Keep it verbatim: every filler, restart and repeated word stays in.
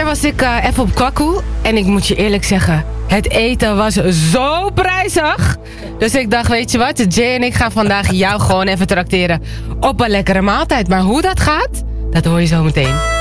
was ik uh, even op Kwaku. En ik moet je eerlijk zeggen, het eten was zo prijzig. Dus ik dacht, weet je wat, Jay en ik gaan vandaag jou gewoon even trakteren op een lekkere maaltijd. Maar hoe dat gaat, dat hoor je zo meteen.